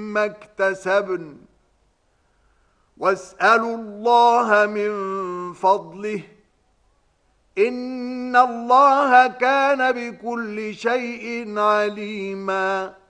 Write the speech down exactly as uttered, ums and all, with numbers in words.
ما اكتسبن واسألوا الله من فضله إن الله كان بكل شيء عليما